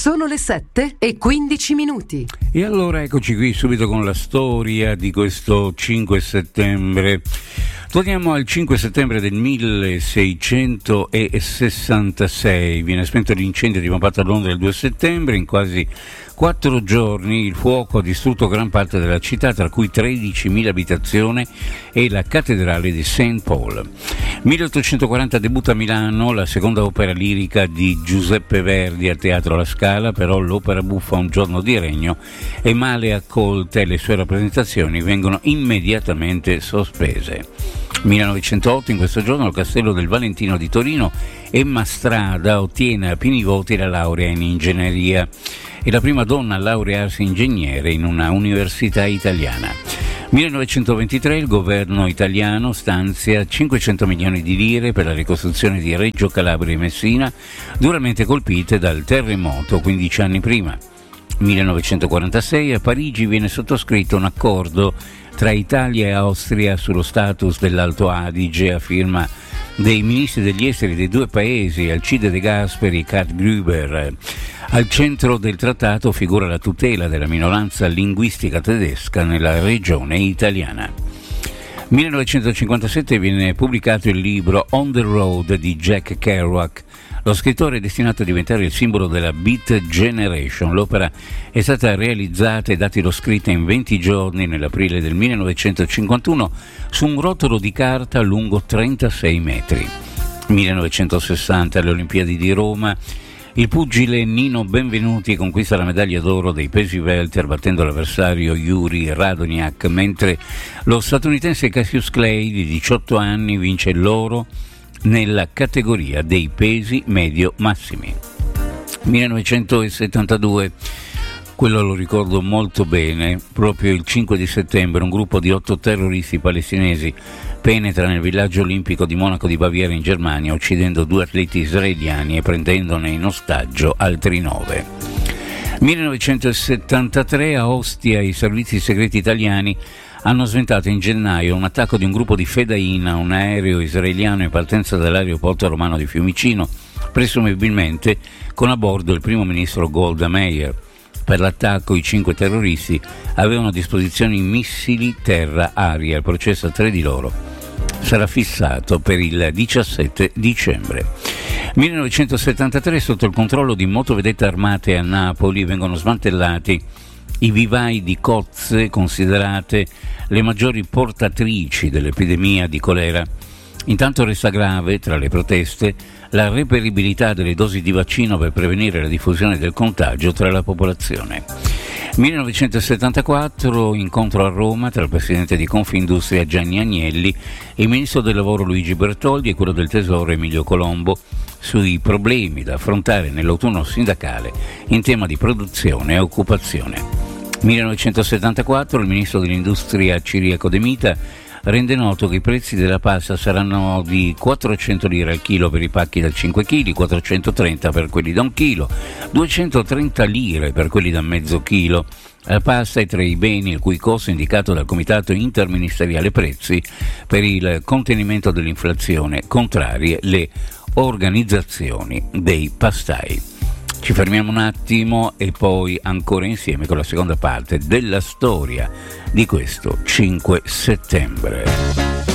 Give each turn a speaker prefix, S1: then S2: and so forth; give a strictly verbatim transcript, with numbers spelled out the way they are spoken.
S1: Sono le sette e quindici minuti.
S2: E allora eccoci qui subito con la storia di questo cinque settembre. Torniamo al cinque settembre del milleseicentosessantasei. Viene spento l'incendio di Montmartre a Londra il due settembre. In quasi quattro giorni il fuoco ha distrutto gran parte della città, tra cui tredicimila abitazioni e la cattedrale di Saint Paul. milleottocentoquaranta debutta a Milano la seconda opera lirica di Giuseppe Verdi al Teatro La Scala, però l'opera buffa Un giorno di regno è male accolta e le sue rappresentazioni vengono immediatamente sospese. millenovecentotto, in questo giorno al Castello del Valentino di Torino, Emma Strada ottiene a pieni voti la laurea in ingegneria. È la prima donna a laurearsi ingegnere in una università italiana. millenovecentoventitré il governo italiano stanzia cinquecento milioni di lire per la ricostruzione di Reggio Calabria e Messina, duramente colpite dal terremoto quindici anni prima. millenovecentoquarantasei a Parigi viene sottoscritto un accordo tra Italia e Austria sullo status dell'Alto Adige a firma dei ministri degli esteri dei due paesi, Alcide De Gasperi e Kurt Gruber. Al centro del trattato figura la tutela della minoranza linguistica tedesca nella regione italiana. millenovecentocinquantasette viene pubblicato il libro On the Road di Jack Kerouac. Lo scrittore è destinato a diventare il simbolo della Beat Generation. L'opera è stata realizzata e datilo scritta in venti giorni nell'aprile del millenovecentocinquantuno su un rotolo di carta lungo trentasei metri. millenovecentosessanta alle Olimpiadi di Roma il pugile Nino Benvenuti conquista la medaglia d'oro dei pesi welter battendo l'avversario Yuri Radoniak, mentre lo statunitense Cassius Clay di diciotto anni vince l'oro nella categoria dei pesi medio massimi. millenovecentosettantadue, quello lo ricordo molto bene, proprio il cinque di settembre un gruppo di otto terroristi palestinesi penetra nel villaggio olimpico di Monaco di Baviera in Germania, uccidendo due atleti israeliani e prendendone in ostaggio altri nove. millenovecentosettantatré a Ostia i servizi segreti italiani hanno sventato in gennaio un attacco di un gruppo di Fedain a un aereo israeliano in partenza dall'aeroporto romano di Fiumicino, presumibilmente con a bordo il primo ministro Golda Meir. Per l'attacco i cinque terroristi avevano a disposizione missili terra-aria. Il processo a tre di loro sarà fissato per il diciassette dicembre. millenovecentosettantatré sotto il controllo di motovedette armate a Napoli vengono smantellati i vivai di cozze considerate le maggiori portatrici dell'epidemia di colera. Intanto resta grave, tra le proteste, la reperibilità delle dosi di vaccino per prevenire la diffusione del contagio tra la popolazione. millenovecentosettantaquattro, incontro a Roma tra il presidente di Confindustria Gianni Agnelli e il ministro del lavoro Luigi Bertoldi e quello del tesoro Emilio Colombo sui problemi da affrontare nell'autunno sindacale in tema di produzione e occupazione. millenovecentosettantaquattro il ministro dell'industria Ciriaco De Mita rende noto che i prezzi della pasta saranno di quattrocento lire al chilo per i pacchi da cinque chili, quattrocentotrenta per quelli da un chilo, duecentotrenta lire per quelli da mezzo chilo. La pasta è tra i beni il cui costo è indicato dal Comitato Interministeriale Prezzi per il contenimento dell'inflazione, contrarie le organizzazioni dei pastai. Ci fermiamo un attimo e poi ancora insieme con la seconda parte della storia di questo cinque settembre.